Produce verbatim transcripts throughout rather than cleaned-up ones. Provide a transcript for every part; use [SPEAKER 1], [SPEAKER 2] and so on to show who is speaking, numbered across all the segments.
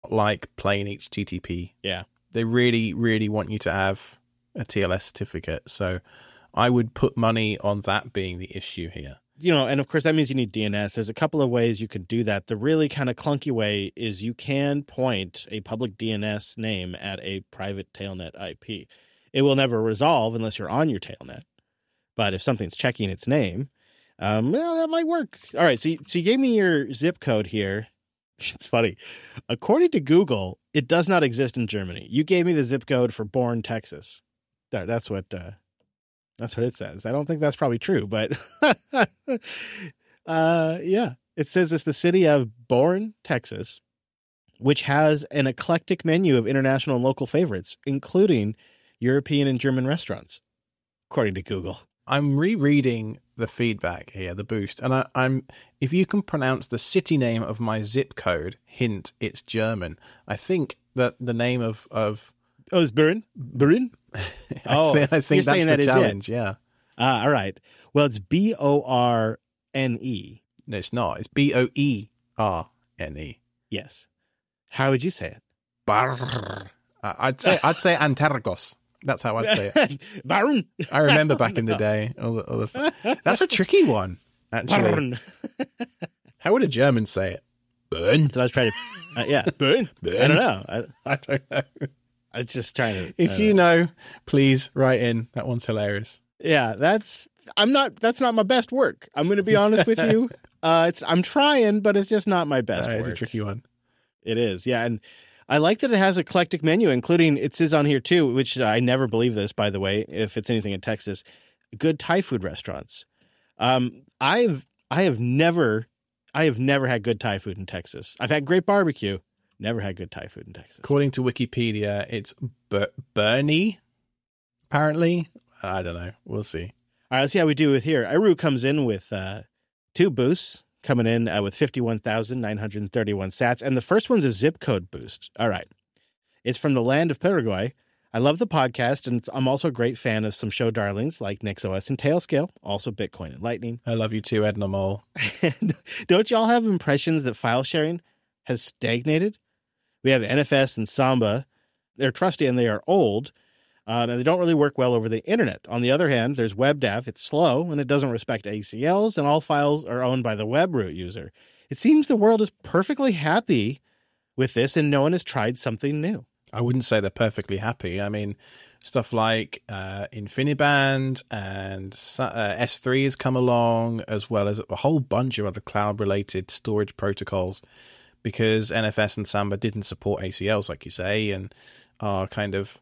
[SPEAKER 1] not like plain H T T P.
[SPEAKER 2] Yeah.
[SPEAKER 1] They really, really want you to have a T L S certificate. So I would put money on that being the issue here.
[SPEAKER 2] You know, and of course that means you need D N S. There's a couple of ways you could do that. The really kind of clunky way is you can point a public D N S name at a private Tailnet I P. It will never resolve unless you're on your Tailnet. But if something's checking its name, um, well, that might work. All right, so you, so you gave me your zip code here. It's funny. According to Google, it does not exist in Germany. You gave me the zip code for Bourne, Texas. There, that's what uh, that's what it says. I don't think that's probably true, but uh, yeah, it says it's the city of Bourne, Texas, which has an eclectic menu of international and local favorites, including European and German restaurants, according to Google.
[SPEAKER 1] I'm rereading the feedback here, the boost, and I, I'm if you can pronounce the city name of my zip code, hint, it's German. I think that the name of of
[SPEAKER 2] oh, it's Bern, Bern.
[SPEAKER 1] Oh, I think, I think that's the that challenge. Yeah.
[SPEAKER 2] Ah, all right. Well, it's B O R N E.
[SPEAKER 1] No, it's not. It's B O E R N E.
[SPEAKER 2] Yes. How would you say it?
[SPEAKER 1] Bar. I'd say I'd say Antergos. That's how I'd say it.
[SPEAKER 2] Baron.
[SPEAKER 1] I remember back in the day. All the, all the stuff. That's a tricky one, actually.
[SPEAKER 2] Baron.
[SPEAKER 1] How would a German say it? Burn.
[SPEAKER 2] So I was trying to, uh, yeah, burn.
[SPEAKER 1] Burn.
[SPEAKER 2] I don't know. I,
[SPEAKER 1] I don't know.
[SPEAKER 2] I was just trying to.
[SPEAKER 1] If you know, please write in. That one's hilarious.
[SPEAKER 2] Yeah, that's. I'm not. That's not my best work. I'm going to be honest with you. Uh, it's. I'm trying, but it's just not my best
[SPEAKER 1] That
[SPEAKER 2] work.
[SPEAKER 1] is a tricky one.
[SPEAKER 2] It is. Yeah, and I like that it has an eclectic menu, including, it says on here too, which I never believe this, by the way, if it's anything in Texas, good Thai food restaurants. Um, I've, I have never, I have never had good Thai food in Texas. I've had great barbecue, never had good Thai food in Texas.
[SPEAKER 1] According to Wikipedia, it's Ber- Bernie, apparently. I don't know. We'll see.
[SPEAKER 2] All right, let's see how we do with here. Iru comes in with uh, two boosts. Coming in uh, with fifty-one thousand nine hundred thirty-one sats. And the first one's a zip code boost. All right. It's from the land of Paraguay. I love the podcast, and I'm also a great fan of some show darlings like NixOS and Tailscale, also Bitcoin and Lightning.
[SPEAKER 1] I love you too, Edna Mole.
[SPEAKER 2] Don't y'all have impressions that file sharing has stagnated? We have N F S and Samba. They're trusty and they are old, um, and they don't really work well over the internet. On the other hand, there's WebDAV. It's slow, and it doesn't respect A C Ls, and all files are owned by the web root user. It seems the world is perfectly happy with this, and no one has tried something new.
[SPEAKER 1] I wouldn't say they're perfectly happy. I mean, stuff like uh, InfiniBand and uh, S three has come along, as well as a whole bunch of other cloud-related storage protocols, because N F S and Samba didn't support A C Ls, like you say, and are kind of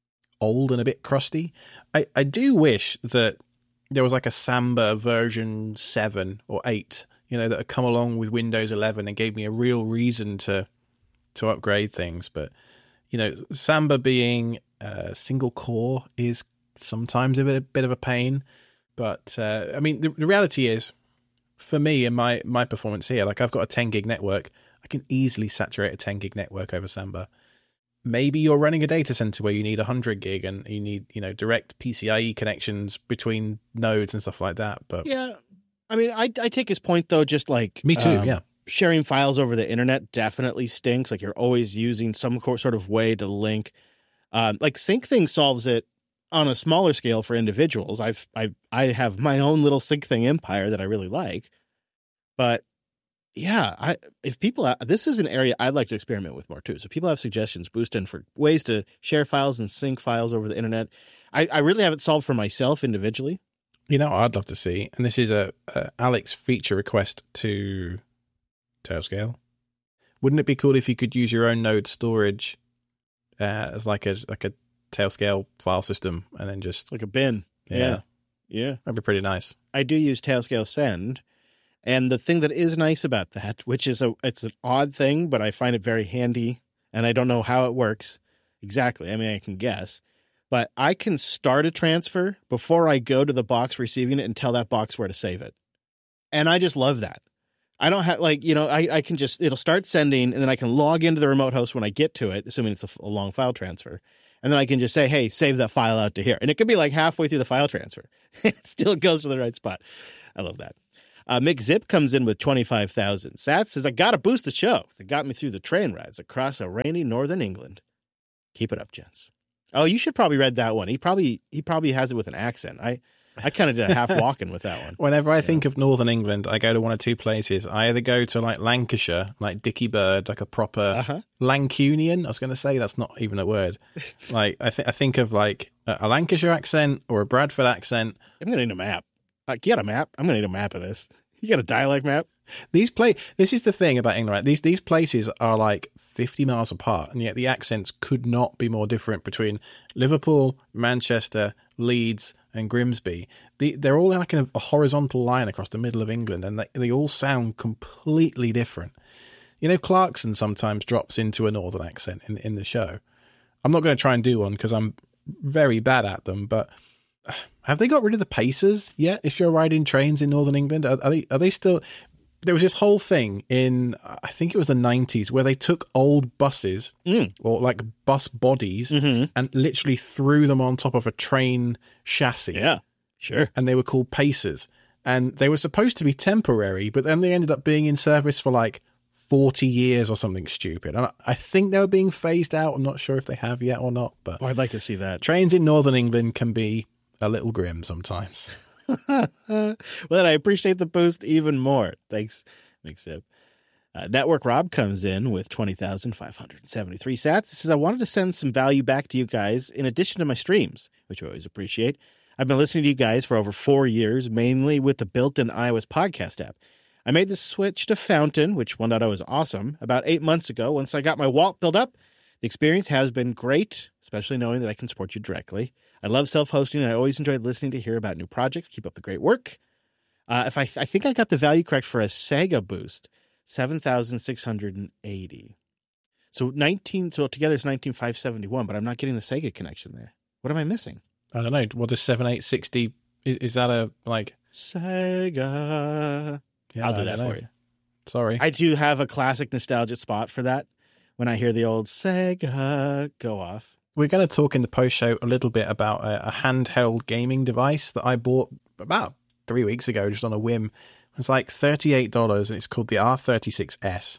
[SPEAKER 1] old and a bit crusty. I, I do wish that there was like a Samba version seven or eight, you know, that had come along with Windows eleven and gave me a real reason to to upgrade things. But, you know, Samba being uh, single core is sometimes a bit, a bit of a pain. But, uh, I mean, the, the reality is, for me and my, my performance here, like I've got a ten gig network. I can easily saturate a ten gig network over Samba. Maybe you're running a data center where you need one hundred gig and you need, you know, direct P C I E connections between nodes and stuff like that. But
[SPEAKER 2] yeah, I mean, I, I take his point, though, just like
[SPEAKER 1] me too,
[SPEAKER 2] um,
[SPEAKER 1] yeah.
[SPEAKER 2] Sharing files over the internet definitely stinks. Like you're always using some sort of way to link. Um, like SyncThing solves it on a smaller scale for individuals. I've I I have my own little SyncThing empire that I really like, but yeah, I if people this is an area I'd like to experiment with more too. So if people have suggestions, boost in for ways to share files and sync files over the internet. I, I really haven't solved for myself individually.
[SPEAKER 1] You know, what I'd love to see, and this is a, a Alex feature request to Tailscale. Wouldn't it be cool if you could use your own node storage uh, as like a like a Tailscale file system, and then just
[SPEAKER 2] like a bin?
[SPEAKER 1] Yeah,
[SPEAKER 2] yeah, yeah.
[SPEAKER 1] That'd be pretty nice.
[SPEAKER 2] I do use Tailscale Send. And the thing that is nice about that, which is a it's an odd thing, but I find it very handy, and I don't know how it works exactly. I mean, I can guess, but I can start a transfer before I go to the box receiving it and tell that box where to save it. And I just love that. I don't have like, you know, I, I can just, it'll start sending, and then I can log into the remote host when I get to it, assuming it's a, a long file transfer. And then I can just say, hey, save that file out to here. And it could be like halfway through the file transfer. It still goes to the right spot. I love that. Uh, Mick Zip comes in with twenty-five thousand sats. Says, I got to boost the show that got me through the train rides across a rainy northern England. Keep it up, gents. Oh, you should probably read that one. He probably he probably has it with an accent. I, I kind of did a half walking with that one.
[SPEAKER 1] Whenever I yeah. think of northern England, I go to one of two places. I either go to like Lancashire, like Dickie Bird, like a proper uh-huh. Lancunian. I was going to say that's not even a word. Like I, th- I think of like a, a Lancashire accent or a Bradford accent.
[SPEAKER 2] I'm going to need a map. Like, you got a map? I'm going to need a map of this. You got a dialect map?
[SPEAKER 1] These play. This is the thing about England, right? These these places are like fifty miles apart, and yet the accents could not be more different between Liverpool, Manchester, Leeds, and Grimsby. The, they're all like a, a horizontal line across the middle of England, and they, they all sound completely different. You know, Clarkson sometimes drops into a northern accent in in the show. I'm not going to try and do one because I'm very bad at them, but. Have they got rid of the Pacers yet? If you're riding trains in Northern England, are, are they are they still? There was this whole thing in I think it was the nineties where they took old buses
[SPEAKER 2] mm.
[SPEAKER 1] or like bus bodies
[SPEAKER 2] mm-hmm.
[SPEAKER 1] and literally threw them on top of a train chassis.
[SPEAKER 2] Yeah, sure.
[SPEAKER 1] And they were called Pacers, and they were supposed to be temporary, but then they ended up being in service for like forty years or something stupid. And I think they were being phased out. I'm not sure if they have yet or not, but
[SPEAKER 2] oh, I'd like to see that.
[SPEAKER 1] Trains in Northern England can be a little grim sometimes.
[SPEAKER 2] Well, then I appreciate the boost even more. Thanks, Mixip. Uh, Network Rob comes in with twenty thousand five hundred seventy-three sats. He says, I wanted to send some value back to you guys in addition to my streams, which I always appreciate. I've been listening to you guys for over four years, mainly with the built-in iOS podcast app. I made the switch to Fountain, which one point oh is awesome, about eight months ago. Once I got my wallet built up, the experience has been great, especially knowing that I can support you directly. I love self-hosting, and I always enjoyed listening to hear about new projects. Keep up the great work. Uh, if I, th- I think I got the value correct for a Sega boost, seven thousand six hundred eighty. So nineteen. So together it's nineteen thousand five hundred seventy-one, but I'm not getting the Sega connection there. What am I missing?
[SPEAKER 1] I don't know. What is seven eight sixty? Is, is that a like
[SPEAKER 2] Sega?
[SPEAKER 1] Yeah,
[SPEAKER 2] I'll do that for you.
[SPEAKER 1] Sorry,
[SPEAKER 2] I do have a classic nostalgia spot for that. When I hear the old Sega go off.
[SPEAKER 1] We're going to talk in the post-show a little bit about a, a handheld gaming device that I bought about three weeks ago just on a whim. It's like thirty-eight dollars, and it's called the R thirty-six S.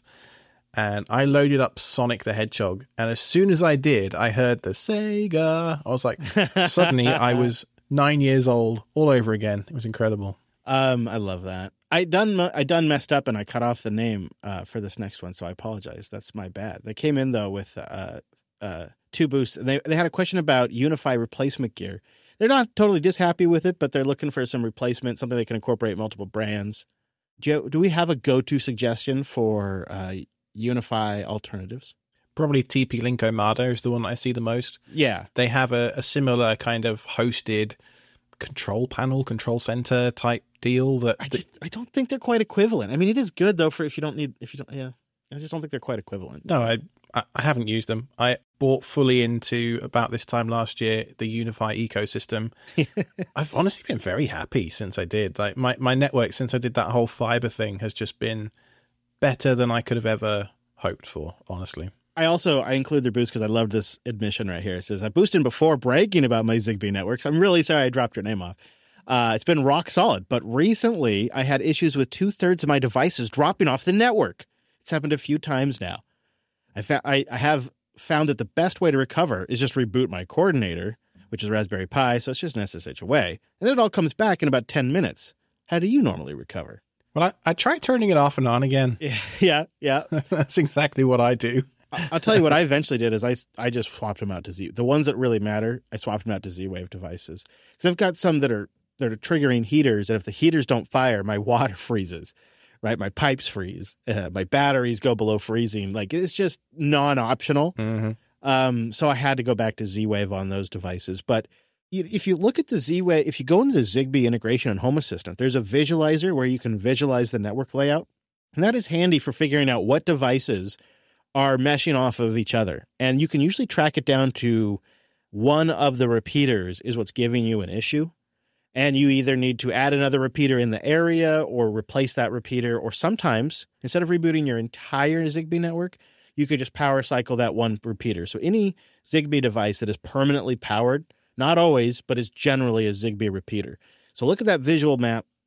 [SPEAKER 1] And I loaded up Sonic the Hedgehog, and as soon as I did, I heard the Sega. I was like, suddenly I was nine years old all over again. It was incredible.
[SPEAKER 2] Um, I love that. I done I done messed up, and I cut off the name uh, for this next one, so I apologize. That's my bad. They came in, though, with uh, uh, two boosts. They they had a question about Unify replacement gear. They're not totally just happy with it, but they're looking for some replacement, something they can incorporate multiple brands. Do you, do we have a go-to suggestion for uh, Unify alternatives?
[SPEAKER 1] Probably T P-Link Omada is the one I see the most.
[SPEAKER 2] Yeah.
[SPEAKER 1] They have a, a similar kind of hosted control panel, control center type deal that
[SPEAKER 2] I just I don't think they're quite equivalent. I mean, it is good though for if you don't need if you don't yeah. I just don't think they're quite equivalent.
[SPEAKER 1] No, I I haven't used them. I bought fully into about this time last year the Unify ecosystem. I've honestly been very happy since I did. Like my my network since I did that whole fiber thing has just been better than I could have ever hoped for, honestly.
[SPEAKER 2] I also, I include their boost because I love this admission right here. It says, I boosted before bragging about my Zigbee networks. I'm really sorry I dropped your name off. Uh, it's been rock solid, but recently I had issues with two-thirds of my devices dropping off the network. It's happened a few times now. I, fa- I, I have found that the best way to recover is just reboot my coordinator, which is Raspberry Pi, so it's just an S S H away. And then it all comes back in about ten minutes. How do you normally recover?
[SPEAKER 1] Well, I, I tried turning it off and on again.
[SPEAKER 2] Yeah, yeah. yeah.
[SPEAKER 1] That's exactly what I do.
[SPEAKER 2] I'll tell you what I eventually did is I, I just swapped them out to Z. The ones that really matter, I swapped them out to Z-Wave devices. Because I've got some that are that are triggering heaters, and if the heaters don't fire, my water freezes, right? My pipes freeze. Uh, my batteries go below freezing. Like, it's just non-optional.
[SPEAKER 1] Mm-hmm.
[SPEAKER 2] Um, so I had to go back to Z-Wave on those devices. But if you look at the Z-Wave, if you go into the Zigbee integration and Home Assistant, there's a visualizer where you can visualize the network layout. And that is handy for figuring out what devices are meshing off of each other. And you can usually track it down to one of the repeaters is what's giving you an issue. And you either need to add another repeater in the area or replace that repeater. Or sometimes, instead of rebooting your entire Zigbee network, you could just power cycle that one repeater. So any Zigbee device that is permanently powered, not always, but is generally a Zigbee repeater. So look at that visual map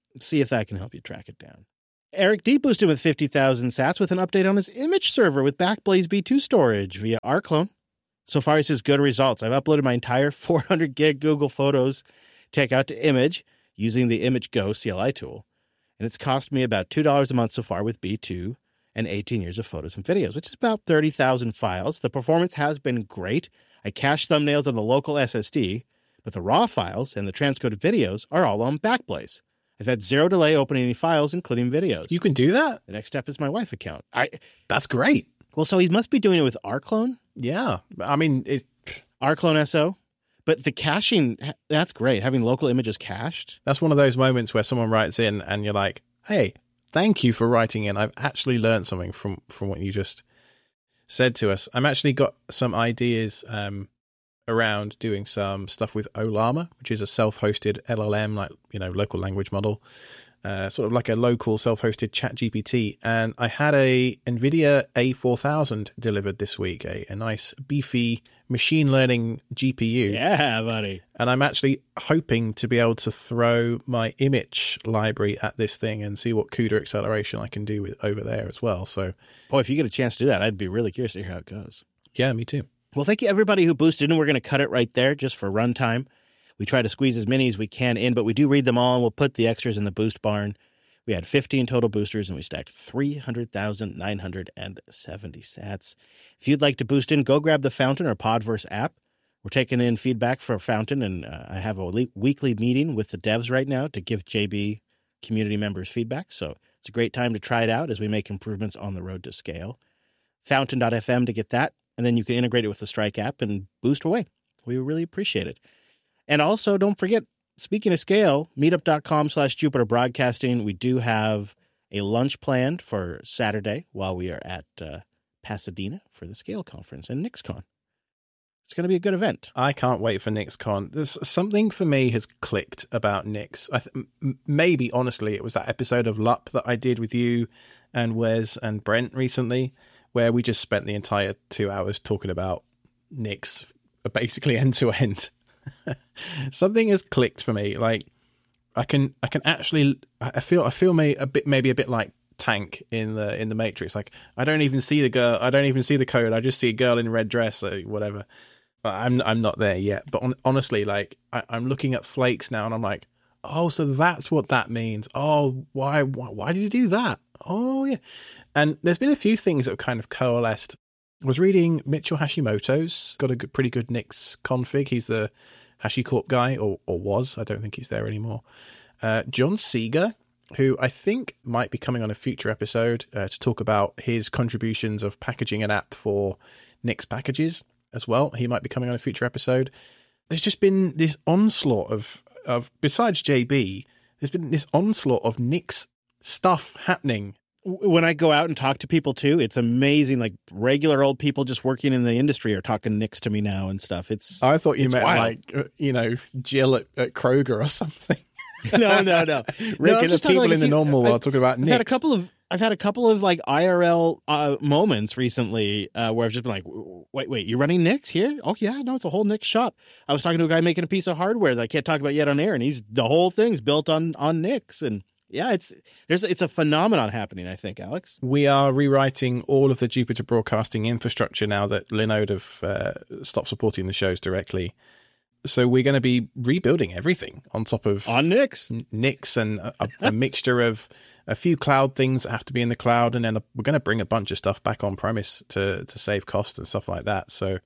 [SPEAKER 2] See if that can help you track it down. Eric D boosted with fifty thousand sats with an update on his image server with Backblaze B two storage via rclone. So far, he says good results. I've uploaded my entire four hundred gig Google Photos takeout to Image using the ImageGo C L I tool. And it's cost me about two dollars a month so far with B two and eighteen years of photos and videos, which is about thirty thousand files. The performance has been great. I cache thumbnails on the local S S D, but the raw files and the transcoded videos are all on Backblaze. I've had zero delay opening any files, including videos.
[SPEAKER 1] You can do that?
[SPEAKER 2] The next step is my wife account. I
[SPEAKER 1] That's great.
[SPEAKER 2] Well, so he must be doing it with rclone?
[SPEAKER 1] Yeah. I mean, it,
[SPEAKER 2] rclone S O. But the caching, that's great. Having local images cached.
[SPEAKER 1] That's one of those moments where someone writes in and you're like, hey, thank you for writing in. I've actually learned something from, from what you just said to us. I'm actually got some ideas um, around doing some stuff with Ollama, which is a self-hosted L L M, like, you know, local language model, uh, sort of like a local self-hosted chat G P T. And I had a NVIDIA A four thousand delivered this week, a, a nice beefy machine learning G P U.
[SPEAKER 2] Yeah, buddy.
[SPEAKER 1] And I'm actually hoping to be able to throw my image library at this thing and see what CUDA acceleration I can do with over there as well. So,
[SPEAKER 2] boy, if you get a chance to do that, I'd be really curious to hear how it goes.
[SPEAKER 1] Yeah, me too.
[SPEAKER 2] Well, thank you everybody who boosted in. We're going to cut it right there just for runtime. We try to squeeze as many as we can in, but we do read them all, and we'll put the extras in the boost barn. We had fifteen total boosters, and we stacked three hundred thousand nine hundred seventy sats. If you'd like to boost in, go grab the Fountain or Podverse app. We're taking in feedback for Fountain, and uh, I have a le- weekly meeting with the devs right now to give J B community members feedback. So it's a great time to try it out as we make improvements on the road to scale. Fountain dot f m to get that, and then you can integrate it with the Strike app and boost away. We really appreciate it. And also, don't forget, speaking of scale, meetup.com slash Jupiter Broadcasting. We do have a lunch planned for Saturday while we are at uh, Pasadena for the Scale Conference and NixCon. It's going to be a good event.
[SPEAKER 1] I can't wait for NixCon. There's something for me has clicked about Nix. I th- maybe, honestly, it was that episode of L U P that I did with you and Wes and Brent recently, where we just spent the entire two hours talking about Nix, basically end to end. Something has clicked for me. Like I can, I can actually, I feel, I feel may, a bit, maybe a bit like Tank in the in the Matrix. Like I don't even see the girl, I don't even see the code. I just see a girl in a red dress or whatever. I'm, I'm not there yet. But on, honestly, like I, I'm looking at flakes now, and I'm like, oh, so that's what that means. Oh, why, why, why did you do that? Oh, yeah. And there's been a few things that have kind of coalesced. I was reading Mitchell Hashimoto's got a good, pretty good Nix config. He's the HashiCorp guy, or or was. I don't think he's there anymore. Uh, John Seeger, who I think might be coming on a future episode uh, to talk about his contributions of packaging an app for Nix packages as well. He might be coming on a future episode. There's just been this onslaught of, of besides J B, there's been this onslaught of Nix stuff happening.
[SPEAKER 2] When I go out and talk to people too, it's amazing. Like regular old people just working in the industry are talking Nix to me now and stuff. It's
[SPEAKER 1] I thought you
[SPEAKER 2] it's
[SPEAKER 1] meant
[SPEAKER 2] wild.
[SPEAKER 1] like, uh, you know, Jill at, at Kroger or something.
[SPEAKER 2] no, no, no.
[SPEAKER 1] Rick
[SPEAKER 2] no,
[SPEAKER 1] and the people
[SPEAKER 2] like
[SPEAKER 1] in the
[SPEAKER 2] you,
[SPEAKER 1] normal
[SPEAKER 2] I,
[SPEAKER 1] world talking about
[SPEAKER 2] I've
[SPEAKER 1] Nix.
[SPEAKER 2] had a couple of I've had a couple of like I R L uh, moments recently uh, where I've just been like, wait, wait, you're running Nix here? Oh yeah, no, it's a whole Nix shop. I was talking to a guy making a piece of hardware that I can't talk about yet on air, and he's the whole thing's built on on Nix, and yeah, it's there's it's a phenomenon happening. I think, Alex.
[SPEAKER 1] We are rewriting all of the Jupiter Broadcasting infrastructure now that Linode have uh, stopped supporting the shows directly. So we're going to be rebuilding everything on top of
[SPEAKER 2] on Nix,
[SPEAKER 1] Nix, and a, a mixture of a few cloud things that have to be in the cloud, and then a, we're going to bring a bunch of stuff back on premise to to save cost and stuff like that. So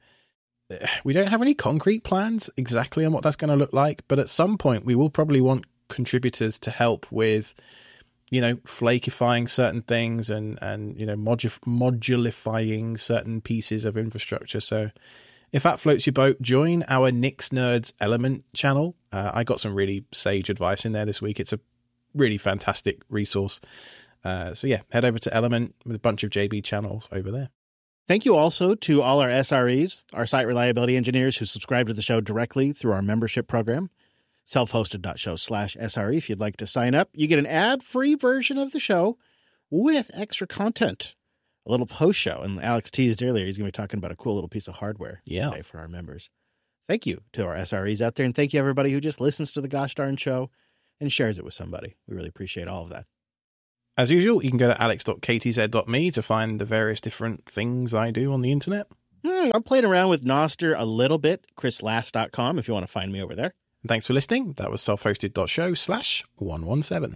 [SPEAKER 1] we don't have any concrete plans exactly on what that's going to look like, but at some point we will probably want contributors to help with, you know, flakifying certain things and and you know modu- modulifying certain pieces of infrastructure. So if that floats your boat, join our Nix Nerds Element channel. Uh, I got some really sage advice in there this week. It's a really fantastic resource. Uh, so yeah, head over to Element with a bunch of J B channels over there.
[SPEAKER 2] Thank you also to all our S R Es, our site reliability engineers who subscribe to the show directly through our membership program. self-hosted.show slash SRE. If you'd like to sign up, you get an ad-free version of the show with extra content. A little post show. And Alex teased earlier, he's going to be talking about a cool little piece of hardware
[SPEAKER 1] yeah.
[SPEAKER 2] today for our members. Thank you to our S R Es out there. And thank you everybody who just listens to the gosh darn show and shares it with somebody. We really appreciate all of that.
[SPEAKER 1] As usual, you can go to alex dot k t z dot m e to find the various different things I do on the internet.
[SPEAKER 2] Hmm, I'm playing around with Nostr a little bit, chris last dot com if you want to find me over there.
[SPEAKER 1] And thanks for listening. That was self-hosted.show slash 117.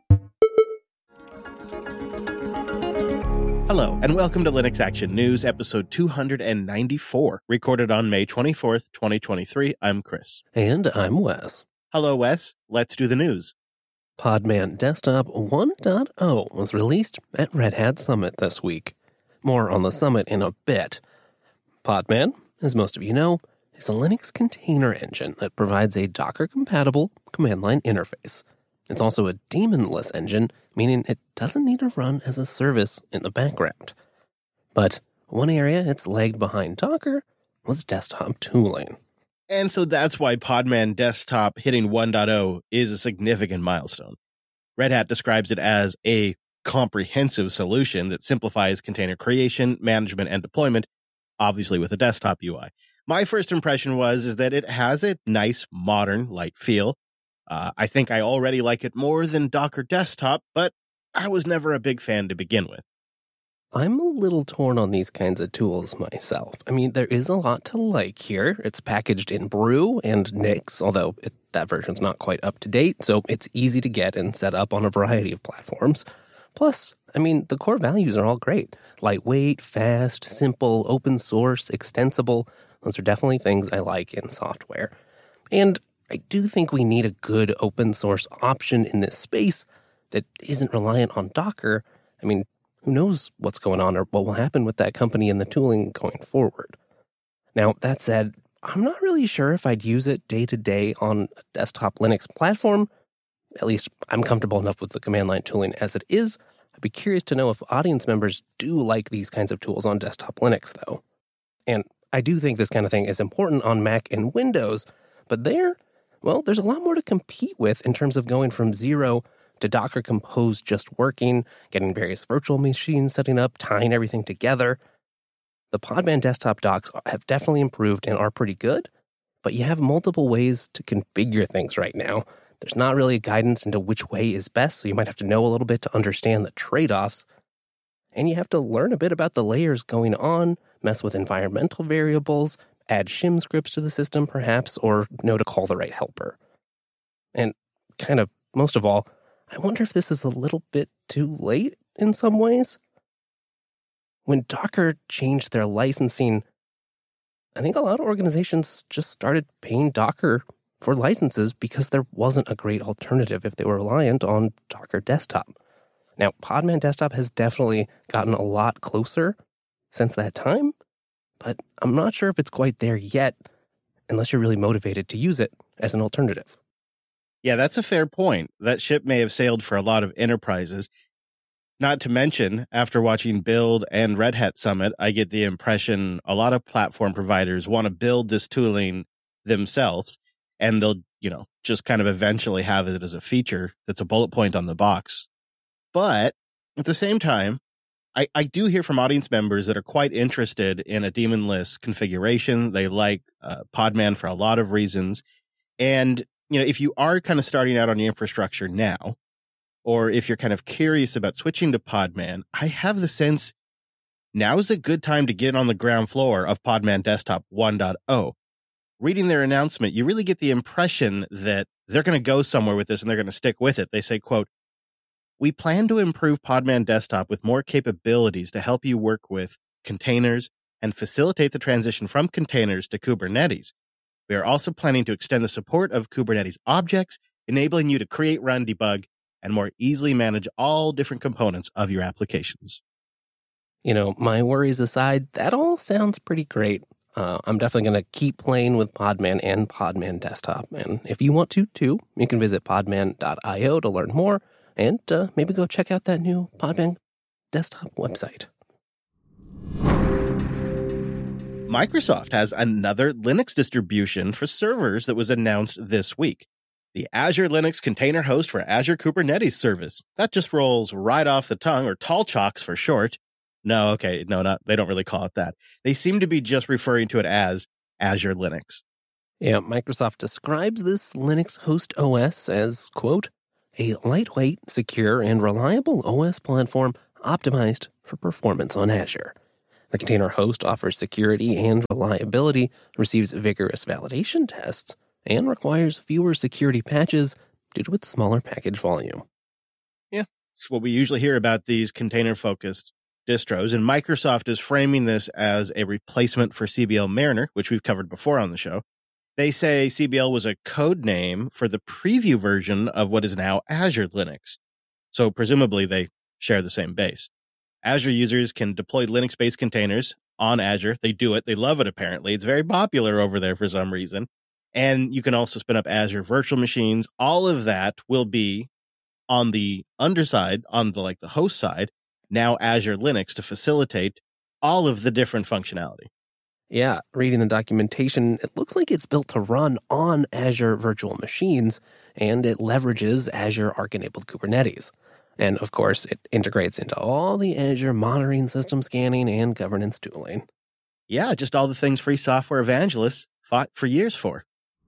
[SPEAKER 2] Hello, and welcome to Linux Action News, episode two ninety-four, recorded on May twenty-fourth, twenty twenty-three. I'm Chris.
[SPEAKER 3] And I'm Wes.
[SPEAKER 2] Hello, Wes. Let's do the news.
[SPEAKER 3] Podman Desktop one point oh was released at Red Hat Summit this week. More on the summit in a bit. Podman, as most of you know, is a Linux container engine that provides a Docker-compatible command-line interface. It's also a daemonless engine, meaning it doesn't need to run as a service in the background. But one area it's lagged behind Docker was desktop tooling.
[SPEAKER 2] And so that's why Podman Desktop hitting one point oh is a significant milestone. Red Hat describes it as a comprehensive solution that simplifies container creation, management, and deployment, obviously with a desktop U I. My first impression was is that it has a nice, modern, light feel. Uh, I think I already like it more than Docker Desktop, but I was never a big fan to begin with.
[SPEAKER 3] I'm a little torn on these kinds of tools myself. I mean, there is a lot to like here. It's packaged in Brew and Nix, although it, that version's not quite up to date, so it's easy to get and set up on a variety of platforms. Plus, I mean, the core values are all great. Lightweight, fast, simple, open source, extensible. Those are definitely things I like in software. And I do think we need a good open source option in this space that isn't reliant on Docker. I mean, who knows what's going on or what will happen with that company and the tooling going forward. Now, that said, I'm not really sure if I'd use it day to day on a desktop Linux platform. At least I'm comfortable enough with the command line tooling as it is. I'd be curious to know if audience members do like these kinds of tools on desktop Linux, though. And I do think this kind of thing is important on Mac and Windows, but there, well, there's a lot more to compete with in terms of going from zero to Docker Compose just working, getting various virtual machines setting up, tying everything together. The Podman desktop docs have definitely improved and are pretty good, but you have multiple ways to configure things right now. There's not really a guidance into which way is best, so you might have to know a little bit to understand the trade-offs. And you have to learn a bit about the layers going on, mess with environmental variables, add shim scripts to the system perhaps, or know to call the right helper. And kind of most of all, I wonder if this is a little bit too late in some ways. When Docker changed their licensing, I think a lot of organizations just started paying Docker for licenses because there wasn't a great alternative if they were reliant on Docker Desktop. Now, Podman Desktop has definitely gotten a lot closer since that time, but I'm not sure if it's quite there yet unless you're really motivated to use it as an alternative.
[SPEAKER 2] Yeah, that's a fair point. That ship may have sailed for a lot of enterprises. Not to mention, after watching Build and Red Hat Summit, I get the impression a lot of platform providers want to build this tooling themselves, and they'll, you know, just kind of eventually have it as a feature that's a bullet point on the box. But at the same time, I, I do hear from audience members that are quite interested in a daemonless configuration. They like uh, Podman for a lot of reasons. And you know, if you are kind of starting out on the infrastructure now, or if you're kind of curious about switching to Podman, I have the sense now is a good time to get on the ground floor of Podman Desktop one point oh. Reading their announcement, you really get the impression that they're going to go somewhere with this and they're going to stick with it. They say, quote, "We plan to improve Podman Desktop with more capabilities to help you work with containers and facilitate the transition from containers to Kubernetes. We are also planning to extend the support of Kubernetes objects, enabling you to create, run, debug, and more easily manage all different components of your applications."
[SPEAKER 3] You know, my worries aside, that all sounds pretty great. Uh, I'm definitely going to keep playing with Podman and Podman Desktop. And if you want to, too, you can visit podman dot io to learn more and uh, maybe go check out that new Podman Desktop website.
[SPEAKER 2] Microsoft has another Linux distribution for servers that was announced this week. The Azure Linux Container Host for Azure Kubernetes Service. That just rolls right off the tongue, or TallChalks for short. No, okay, no, not they don't really call it that. They seem to be just referring to it as Azure Linux.
[SPEAKER 3] Yeah, Microsoft describes this Linux host O S as, quote, a lightweight, secure, and reliable O S platform optimized for performance on Azure. The container host offers security and reliability, receives vigorous validation tests, and requires fewer security patches due to its smaller package volume.
[SPEAKER 2] Yeah, it's what we usually hear about these container-focused distros, and Microsoft is framing this as a replacement for C B L Mariner, which we've covered before on the show. They say C B L was a code name for the preview version of what is now Azure Linux. So presumably they share the same base. Azure users can deploy Linux-based containers on Azure. They do it. They love it, apparently. It's very popular over there for some reason. And you can also spin up Azure virtual machines. All of that will be on the underside, on the like the host side, now Azure Linux to facilitate all of the different functionality.
[SPEAKER 3] Yeah, reading the documentation, it looks like it's built to run on Azure virtual machines, and it leverages Azure Arc-enabled Kubernetes. And, of course, it integrates into all the Azure monitoring, system scanning, and governance tooling.
[SPEAKER 2] Yeah, just all the things free software evangelists fought for years for.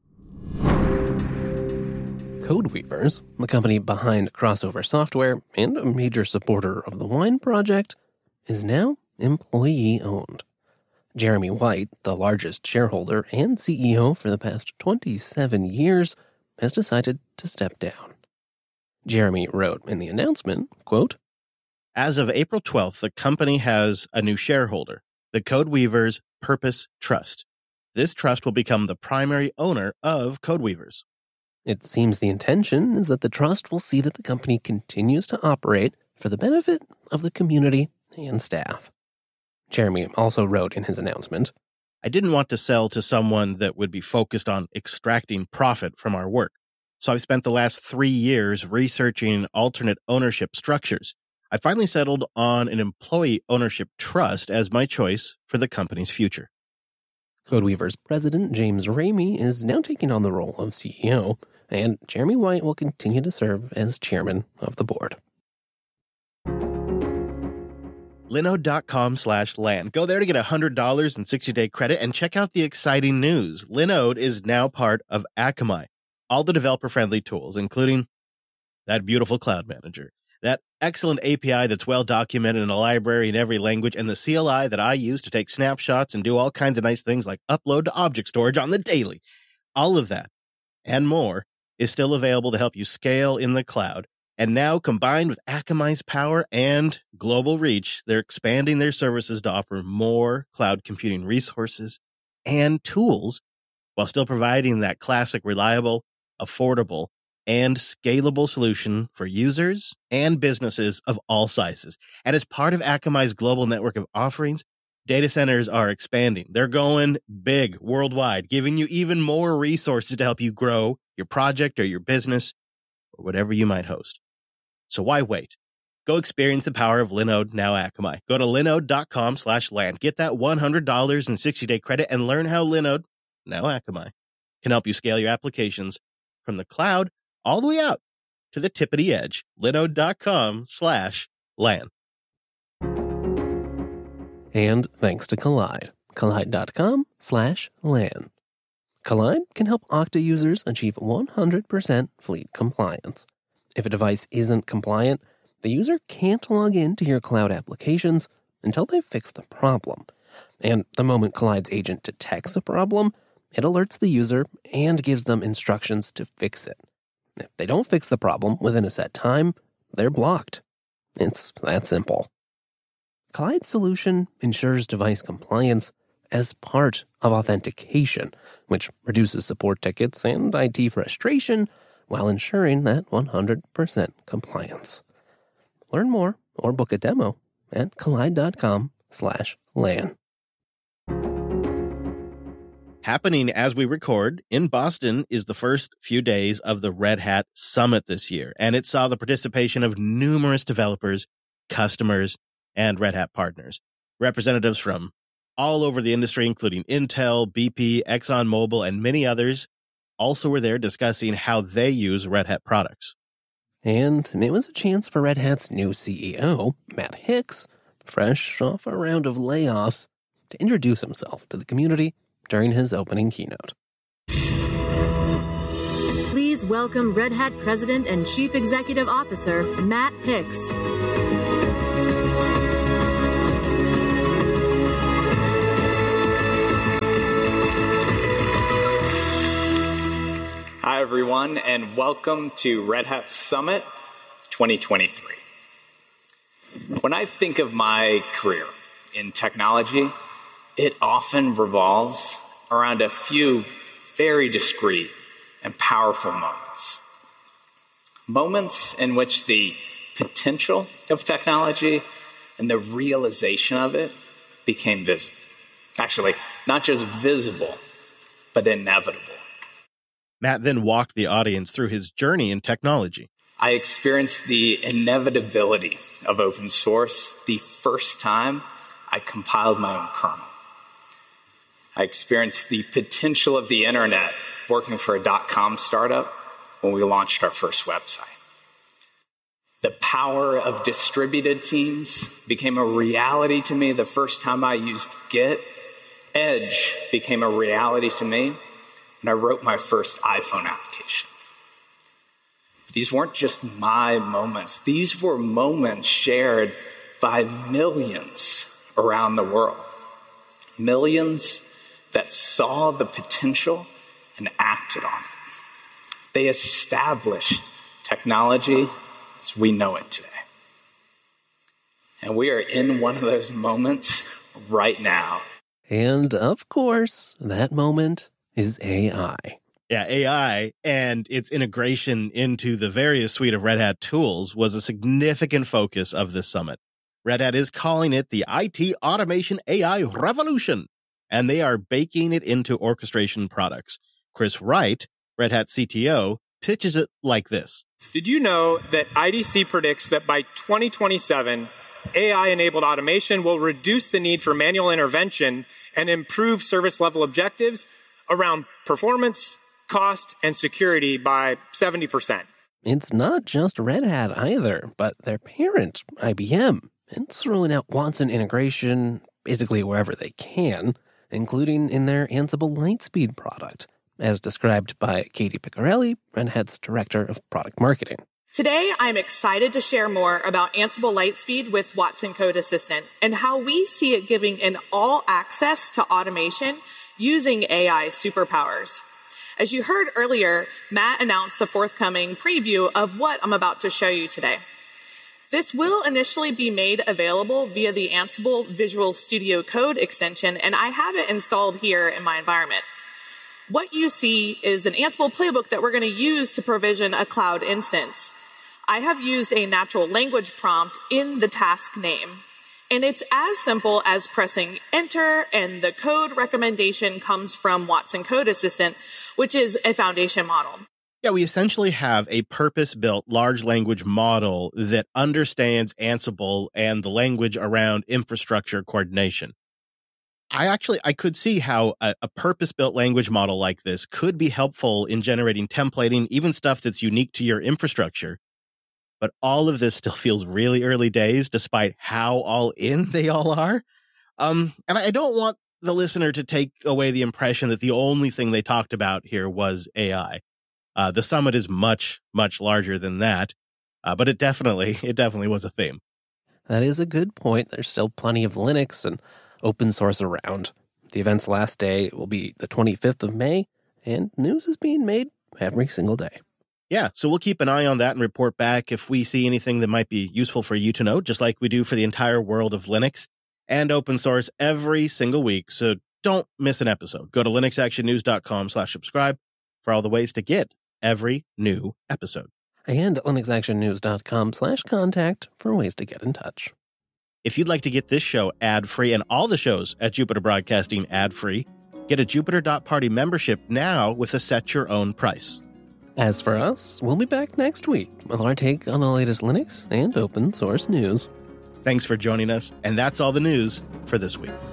[SPEAKER 3] Codeweavers, the company behind Crossover Software and a major supporter of the Wine Project, is now employee-owned. Jeremy White, the largest shareholder and C E O for the past twenty-seven years, has decided to step down. Jeremy wrote in the announcement, quote,
[SPEAKER 2] as of April twelfth, the company has a new shareholder, the Codeweavers Purpose Trust. This trust will become the primary owner of Codeweavers.
[SPEAKER 3] It seems the intention is that the trust will see that the company continues to operate for the benefit of the community and staff. Jeremy also wrote in his announcement,
[SPEAKER 2] I didn't want to sell to someone that would be focused on extracting profit from our work. So I've spent the last three years researching alternate ownership structures. I finally settled on an employee ownership trust as my choice for the company's future.
[SPEAKER 3] Codeweaver's president, James Ramey, is now taking on the role of C E O, and Jeremy White will continue to serve as chairman of the board.
[SPEAKER 2] Linode.com slash LAN. Go there to get one hundred dollars in sixty-day credit and check out the exciting news. Linode is now part of Akamai. All the developer-friendly tools, including that beautiful cloud manager, that excellent A P I that's well-documented in a library in every language, and the C L I that I use to take snapshots and do all kinds of nice things like upload to object storage on the daily. All of that and more is still available to help you scale in the cloud. And now, combined with Akamai's power and global reach, they're expanding their services to offer more cloud computing resources and tools while still providing that classic, reliable, affordable, and scalable solution for users and businesses of all sizes. And as part of Akamai's global network of offerings, data centers are expanding. They're going big worldwide, giving you even more resources to help you grow your project or your business or whatever you might host. So why wait? Go experience the power of Linode, now Akamai. Go to linode.com slash LAN. Get that one hundred dollars in sixty-day credit and learn how Linode, now Akamai, can help you scale your applications from the cloud all the way out to the tip of the edge. Linode.com slash LAN.
[SPEAKER 3] And thanks to Collide. Collide.com slash LAN. Collide can help Okta users achieve one hundred percent fleet compliance. If a device isn't compliant, the user can't log into your cloud applications until they've fixed the problem. And the moment Collide's agent detects a problem, it alerts the user and gives them instructions to fix it. If they don't fix the problem within a set time, they're blocked. It's that simple. Collide's solution ensures device compliance as part of authentication, which reduces support tickets and I T frustration while ensuring that one hundred percent compliance. Learn more or book a demo at collide.com slash LAN.
[SPEAKER 2] Happening as we record in Boston is the first few days of the Red Hat Summit this year, and it saw the participation of numerous developers, customers, and Red Hat partners. Representatives from all over the industry, including Intel, B P, ExxonMobil, and many others, also were there discussing how they use Red Hat products.
[SPEAKER 3] And it was a chance for Red Hat's new C E O, Matt Hicks, fresh off a round of layoffs, to introduce himself to the community during his opening keynote.
[SPEAKER 4] welcome Red Hat President and Chief Executive Officer, Matt Hicks.
[SPEAKER 5] Hi, everyone, and welcome to Red Hat Summit twenty twenty-three. When I think of my career in technology, it often revolves around a few very discrete and powerful moments. Moments in which the potential of technology and the realization of it became visible. Actually, not just visible, but inevitable.
[SPEAKER 2] Matt then walked the audience through his journey in technology.
[SPEAKER 5] I experienced the inevitability of open source the first time I compiled my own kernel. I experienced the potential of the internet working for a dot-com startup when we launched our first website. The power of distributed teams became a reality to me the first time I used Git. Edge became a reality to me when I wrote my first iPhone application. These weren't just my moments. These were moments shared by millions around the world. Millions that saw the potential and acted on it. They established technology as we know it today. And we are in one of those moments right now.
[SPEAKER 3] And of course, that moment is A I.
[SPEAKER 2] Yeah, A I and its integration into the various suite of Red Hat tools was a significant focus of this summit. Red Hat is calling it the I T automation A I revolution, and they are baking it into orchestration products. Chris Wright, Red Hat C T O, pitches it like this.
[SPEAKER 6] Did you know that I D C predicts that by twenty twenty-seven, A I-enabled automation will reduce the need for manual intervention and improve service-level objectives around performance, cost, and security by seventy percent.
[SPEAKER 3] It's not just Red Hat either, but their parent, I B M. It's rolling out Watson integration basically wherever they can, including in their Ansible Lightspeed product, as described by Katie Piccarelli, Red Hat's Director of Product Marketing.
[SPEAKER 7] Today, I'm excited to share more about Ansible Lightspeed with Watson Code Assistant and how we see it giving an all access to automation using A I superpowers. As you heard earlier, Matt announced the forthcoming preview of what I'm about to show you today. This will initially be made available via the Ansible Visual Studio Code extension, and I have it installed here in my environment. What you see is an Ansible playbook that we're going to use to provision a cloud instance. I have used a natural language prompt in the task name. And it's as simple as pressing enter, and the code recommendation comes from Watson Code Assistant, which is a foundation model.
[SPEAKER 2] Yeah, we essentially have a purpose-built large language model that understands Ansible and the language around infrastructure coordination. I actually, I could see how a, a purpose-built language model like this could be helpful in generating templating, even stuff that's unique to your infrastructure. But all of this still feels really early days, despite how all in they all are. Um, and I don't want the listener to take away the impression that the only thing they talked about here was A I. Uh, the summit is much, much larger than that. Uh, but it definitely, it definitely was a theme.
[SPEAKER 3] That is a good point. There's still plenty of Linux and open source around. The event's last day will be the twenty-fifth of May, and news is being made every single day.
[SPEAKER 2] Yeah, so we'll keep an eye on that and report back if we see anything that might be useful for you to know, just like we do for the entire world of Linux and open source every single week. So don't miss an episode. Go to linuxactionnews.com slash subscribe for all the ways to get every new episode.
[SPEAKER 3] And linuxactionnews.com slash contact for ways to get in touch.
[SPEAKER 2] If you'd like to get this show ad-free and all the shows at Jupiter Broadcasting ad-free, get a Jupiter dot party membership now with a set your own price.
[SPEAKER 3] As for us, we'll be back next week with our take on the latest Linux and open source news.
[SPEAKER 2] Thanks for joining us, and that's all the news for this week.